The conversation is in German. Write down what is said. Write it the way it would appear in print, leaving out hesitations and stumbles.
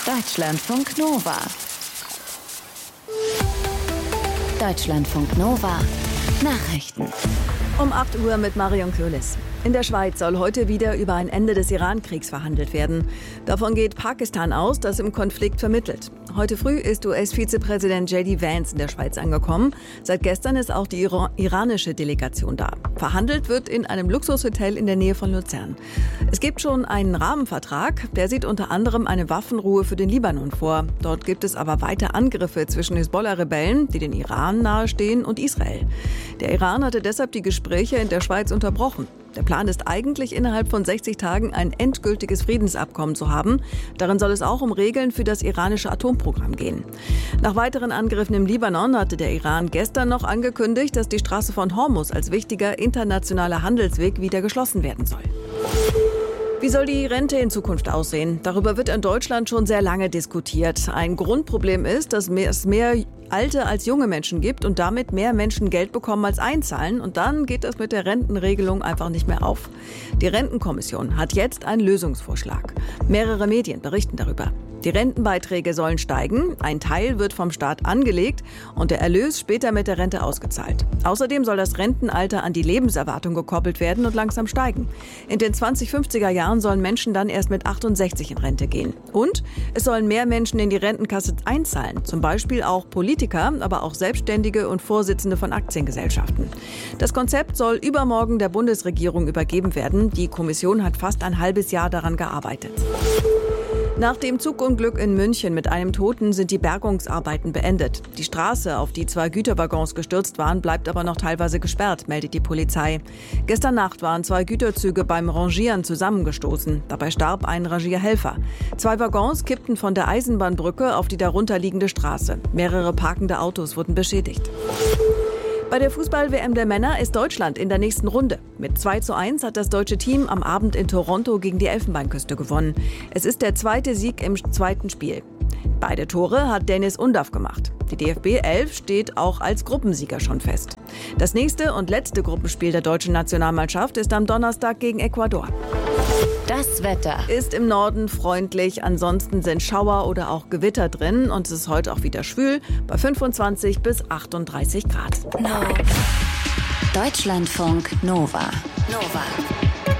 Deutschlandfunk Nova. Deutschlandfunk Nova. Nachrichten. Um 8 Uhr mit Marion Köhlis. In der Schweiz soll heute wieder über ein Ende des Iran-Kriegs verhandelt werden. Davon geht Pakistan aus, das im Konflikt vermittelt. Heute früh ist US-Vizepräsident J.D. Vance in der Schweiz angekommen. Seit gestern ist auch die iranische Delegation da. Verhandelt wird in einem Luxushotel in der Nähe von Luzern. Es gibt schon einen Rahmenvertrag, der sieht unter anderem eine Waffenruhe für den Libanon vor. Dort gibt es aber weiter Angriffe zwischen Hisbollah-Rebellen, die den Iran nahestehen, und Israel. Der Iran hatte deshalb die Gespräche in der Schweiz unterbrochen. Der Plan ist eigentlich, innerhalb von 60 Tagen ein endgültiges Friedensabkommen zu haben. Darin soll es auch um Regeln für das iranische Atomprogramm gehen. Nach weiteren Angriffen im Libanon hatte der Iran gestern noch angekündigt, dass die Straße von Hormuz als wichtiger internationaler Handelsweg wieder geschlossen werden soll. Wie soll die Rente in Zukunft aussehen? Darüber wird in Deutschland schon sehr lange diskutiert. Ein Grundproblem ist, dass es mehr alte als junge Menschen gibt und damit mehr Menschen Geld bekommen als einzahlen. Und dann geht das mit der Rentenregelung einfach nicht mehr auf. Die Rentenkommission hat jetzt einen Lösungsvorschlag. Mehrere Medien berichten darüber. Die Rentenbeiträge sollen steigen, ein Teil wird vom Staat angelegt und der Erlös später mit der Rente ausgezahlt. Außerdem soll das Rentenalter an die Lebenserwartung gekoppelt werden und langsam steigen. In den 2050er Jahren sollen Menschen dann erst mit 68 in Rente gehen. Und es sollen mehr Menschen in die Rentenkasse einzahlen, zum Beispiel auch Politiker, aber auch Selbstständige und Vorsitzende von Aktiengesellschaften. Das Konzept soll übermorgen der Bundesregierung übergeben werden. Die Kommission hat fast ein halbes Jahr daran gearbeitet. Nach dem Zugunglück in München mit einem Toten sind die Bergungsarbeiten beendet. Die Straße, auf die 2 Güterwaggons gestürzt waren, bleibt aber noch teilweise gesperrt, meldet die Polizei. Gestern Nacht waren 2 Güterzüge beim Rangieren zusammengestoßen. Dabei starb ein Rangierhelfer. 2 Waggons kippten von der Eisenbahnbrücke auf die darunterliegende Straße. Mehrere parkende Autos wurden beschädigt. Bei der Fußball-WM der Männer ist Deutschland in der nächsten Runde. Mit 2:1 hat das deutsche Team am Abend in Toronto gegen die Elfenbeinküste gewonnen. Es ist der zweite Sieg im zweiten Spiel. Beide Tore hat Dennis Undav gemacht. Die DFB 11 steht auch als Gruppensieger schon fest. Das nächste und letzte Gruppenspiel der deutschen Nationalmannschaft ist am Donnerstag gegen Ecuador. Das Wetter ist im Norden freundlich, ansonsten sind Schauer oder auch Gewitter drin und es ist heute auch wieder schwül bei 25 bis 38 Grad. Deutschlandfunk Nova.